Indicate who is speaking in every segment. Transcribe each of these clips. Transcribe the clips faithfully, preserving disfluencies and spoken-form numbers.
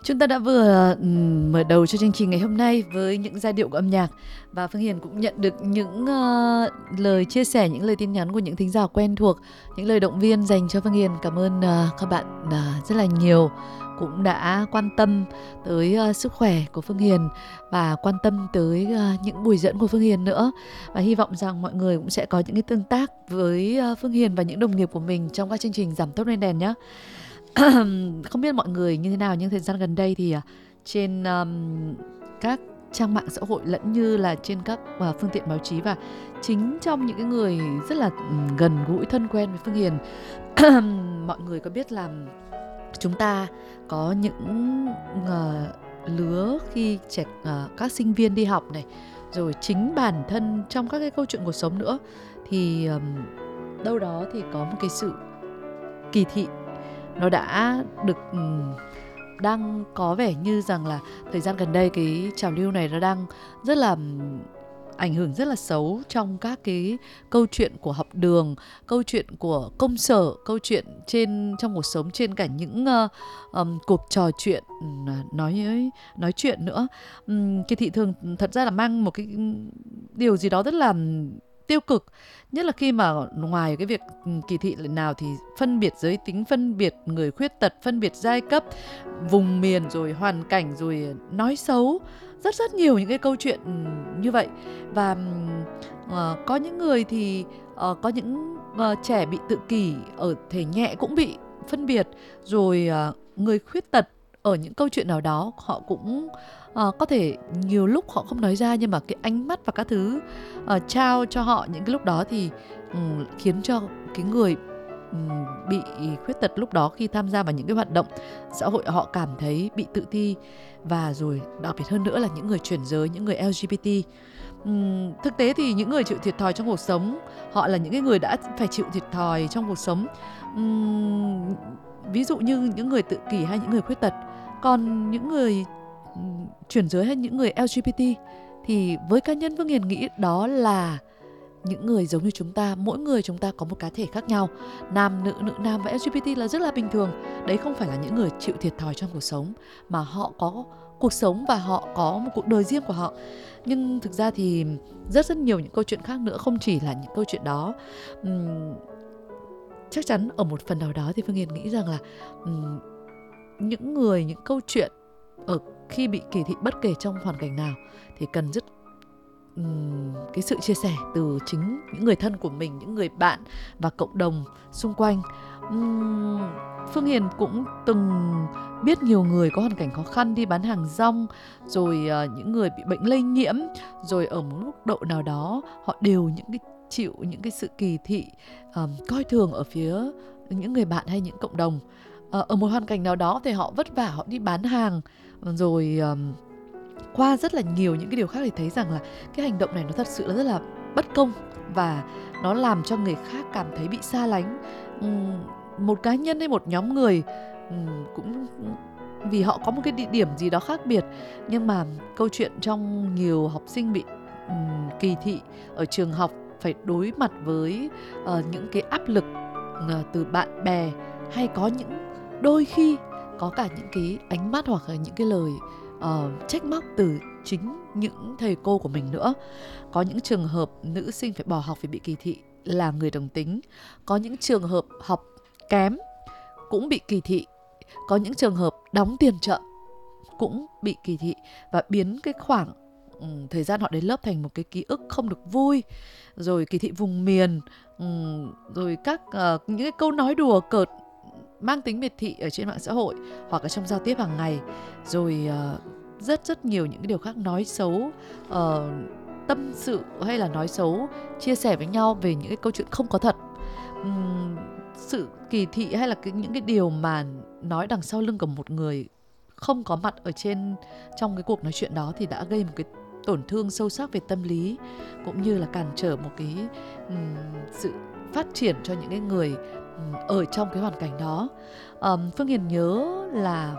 Speaker 1: Chúng ta đã vừa ừm, mở đầu cho chương trình ngày hôm nay với những giai điệu của âm nhạc, và Phương Hiền cũng nhận được những ờ, lời chia sẻ, những lời tin nhắn của những thính giả quen thuộc, những lời động viên dành cho Phương Hiền. Cảm ơn ờ, các bạn ờ, rất là nhiều, cũng đã quan tâm tới ờ, sức khỏe của Phương Hiền và quan tâm tới ờ, những buổi dẫn của Phương Hiền nữa. Và hy vọng rằng mọi người cũng sẽ có những cái tương tác với ờ, Phương Hiền và những đồng nghiệp của mình trong các chương trình Giảm Tốc Lên Đèn nhé. Không biết mọi người như thế nào, nhưng thời gian gần đây thì trên um, các trang mạng xã hội lẫn như là trên các uh, phương tiện báo chí, và chính trong những cái người rất là um, gần gũi thân quen với Phương Hiền, mọi người có biết là chúng ta có những uh, lứa khi trẻ uh, các sinh viên đi học này, rồi chính bản thân trong các cái câu chuyện cuộc sống nữa, thì um, đâu đó thì có một cái sự kỳ thị nó đã được um, đang có vẻ như rằng là thời gian gần đây cái trào lưu này nó đang rất là um, ảnh hưởng rất là xấu trong các cái câu chuyện của học đường, câu chuyện của công sở, câu chuyện trên trong cuộc sống, trên cả những uh, um, cuộc trò chuyện uh, nói nói chuyện nữa. Um, kỳ thị thường thật ra là mang một cái điều gì đó rất là tiêu cực, nhất là khi mà ngoài cái việc kỳ thị lần nào thì phân biệt giới tính, phân biệt người khuyết tật, phân biệt giai cấp, vùng miền, rồi hoàn cảnh, rồi nói xấu, rất rất nhiều những cái câu chuyện như vậy. Và uh, có những người thì uh, có những uh, trẻ bị tự kỷ ở thể nhẹ cũng bị phân biệt, rồi uh, người khuyết tật ở những câu chuyện nào đó họ cũng uh, có thể nhiều lúc họ không nói ra, nhưng mà cái ánh mắt và các thứ uh, trao cho họ những cái lúc đó thì um, khiến cho cái người um, bị khuyết tật lúc đó khi tham gia vào những cái hoạt động xã hội họ cảm thấy bị tự ti. Và rồi đặc biệt hơn nữa là những người chuyển giới, những người lờ giê bê tê. Uhm, thực tế thì những người chịu thiệt thòi trong cuộc sống, họ là những cái người đã phải chịu thiệt thòi trong cuộc sống. Uhm, ví dụ như những người tự kỷ hay những người khuyết tật. Còn những người um, chuyển giới hay những người lờ giê bê tê thì với cá nhân Phương Hiền nghĩ đó là những người giống như chúng ta. Mỗi người chúng ta có một cá thể khác nhau, nam nữ, nữ nam, và lờ giê bê tê là rất là bình thường. Đấy không phải là những người chịu thiệt thòi trong cuộc sống, mà họ có cuộc sống và họ có một cuộc đời riêng của họ. Nhưng thực ra thì rất rất nhiều những câu chuyện khác nữa, không chỉ là những câu chuyện đó. uhm, Chắc chắn ở một phần nào đó thì Phương Hiền nghĩ rằng là uhm, những người, những câu chuyện ở khi bị kỳ thị bất kể trong hoàn cảnh nào thì cần rất um, cái sự chia sẻ từ chính những người thân của mình, những người bạn và cộng đồng xung quanh. uhm, Phương Hiền cũng từng biết nhiều người có hoàn cảnh khó khăn đi bán hàng rong, rồi uh, những người bị bệnh lây nhiễm, rồi ở một mức độ nào đó họ đều những cái chịu những cái sự kỳ thị, um, coi thường ở phía những người bạn hay những cộng đồng. Uh, ở một hoàn cảnh nào đó thì họ vất vả, họ đi bán hàng, rồi um, qua rất là nhiều những cái điều khác thì thấy rằng là cái hành động này nó thật sự là rất là bất công, và nó làm cho người khác cảm thấy bị xa lánh. Uhm, một cá nhân hay một nhóm người uhm, cũng vì họ có một cái địa điểm gì đó khác biệt, nhưng mà câu chuyện trong nhiều học sinh bị um, kỳ thị ở trường học, phải đối mặt với uh, những cái áp lực uh, từ bạn bè, hay có những đôi khi có cả những cái ánh mắt hoặc là những cái lời uh, trách móc từ chính những thầy cô của mình nữa. Có những trường hợp nữ sinh phải bỏ học vì bị kỳ thị là người đồng tính. Có những trường hợp học kém cũng bị kỳ thị. Có những trường hợp đóng tiền chậm cũng bị kỳ thị, và biến cái khoảng um, thời gian họ đến lớp thành một cái ký ức không được vui. Rồi kỳ thị vùng miền, um, rồi các uh, những cái câu nói đùa cợt mang tính miệt thị ở trên mạng xã hội hoặc là trong giao tiếp hàng ngày. Rồi uh, rất rất nhiều những cái điều khác, nói xấu, uh, tâm sự hay là nói xấu, chia sẻ với nhau về những cái câu chuyện không có thật. Uhm, sự kỳ thị hay là cái, những cái điều mà nói đằng sau lưng của một người không có mặt ở trên trong cái cuộc nói chuyện đó thì đã gây một cái tổn thương sâu sắc về tâm lý, cũng như là cản trở một cái um, sự phát triển cho những cái người um, ở trong cái hoàn cảnh đó. um, Phương Hiền nhớ là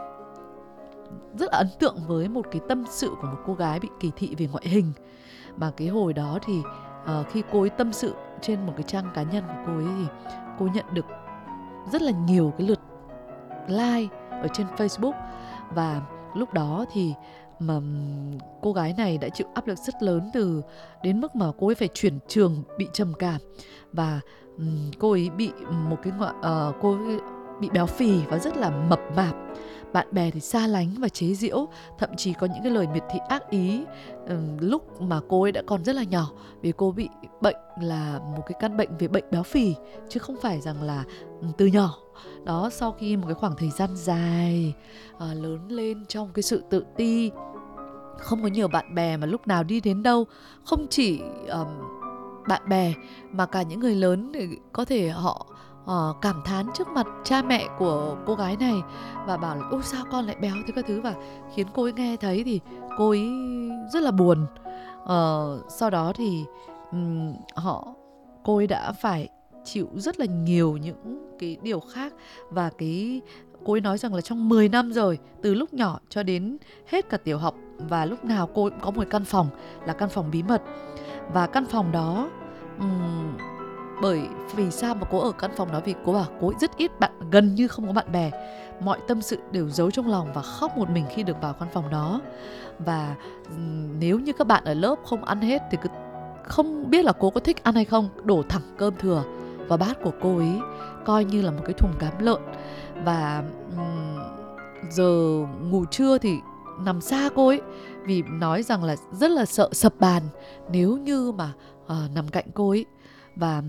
Speaker 1: rất là ấn tượng với một cái tâm sự của một cô gái bị kỳ thị về ngoại hình, mà cái hồi đó thì uh, khi cô ấy tâm sự trên một cái trang cá nhân của cô ấy thì cô nhận được rất là nhiều cái lượt like ở trên Facebook, và lúc đó thì mà ừm, cô gái này đã chịu áp lực rất lớn, từ đến mức mà cô ấy phải chuyển trường bị trầm cảm, và ừm, cô ấy bị một cái ngoại ờ, cô ấy bị béo phì và rất là mập mạp. Bạn bè thì xa lánh và chế giễu, thậm chí có những cái lời miệt thị ác ý ừm, lúc mà cô ấy đã còn rất là nhỏ, vì cô bị bệnh là một cái căn bệnh về bệnh béo phì, chứ không phải rằng là ừm, từ nhỏ. Đó, sau khi một cái khoảng thời gian dài ờ, lớn lên trong cái sự tự ti, không có nhiều bạn bè, mà lúc nào đi đến đâu không chỉ ờm, bạn bè mà cả những người lớn thì có thể họ ờ, cảm thán trước mặt cha mẹ của cô gái này và bảo là ôi sao con lại béo thế các thứ, và khiến cô ấy nghe thấy thì cô ấy rất là buồn. Ờ, sau đó thì ừm, họ cô ấy đã phải chịu rất là nhiều những cái điều khác, và cái cô ấy nói rằng là trong mười năm rồi, từ lúc nhỏ cho đến hết cả tiểu học, và lúc nào cô ấy cũng có một căn phòng là căn phòng bí mật. Và căn phòng đó ừm, bởi vì sao mà cô ở căn phòng đó, vì cô bảo cô ấy rất ít bạn, gần như không có bạn bè, mọi tâm sự đều giấu trong lòng và khóc một mình khi được vào căn phòng đó. Và ừm, nếu như các bạn ở lớp không ăn hết thì cứ không biết là cô có thích ăn hay không, đổ thẳng cơm thừa vào bát của cô ấy, coi như là một cái thùng cám lợn. Và ừm, giờ ngủ trưa thì nằm xa cô ấy, vì nói rằng là rất là sợ sập bàn nếu như mà ờ, nằm cạnh cô ấy. Và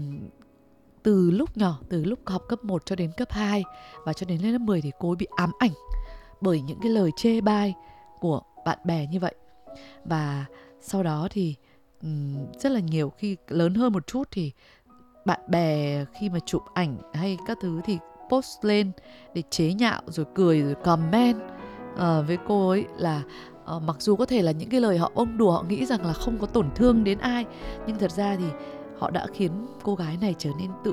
Speaker 1: từ lúc nhỏ, từ lúc học cấp một cho đến cấp hai và cho đến lên lớp mười thì cô ấy bị ám ảnh bởi những cái lời chê bai của bạn bè như vậy. Và sau đó thì ừm, rất là nhiều khi lớn hơn một chút thì bạn bè khi mà chụp ảnh hay các thứ thì post lên để chế nhạo rồi cười rồi comment ờ, với cô ấy là ờ, mặc dù có thể là những cái lời họ bông đùa, họ nghĩ rằng là không có tổn thương đến ai, nhưng thật ra thì họ đã khiến cô gái này trở nên tự